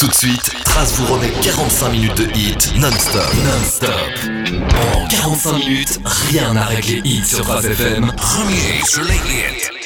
Tout de suite, Trace vous remet 45 minutes de hit non-stop. En 45 minutes, rien n'arrête les hits sur Trace FM. Premier sur les hits.